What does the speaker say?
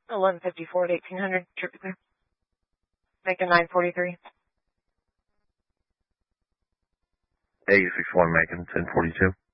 1154 at 1800, typically. Make a 943. 861 Macon, 1042.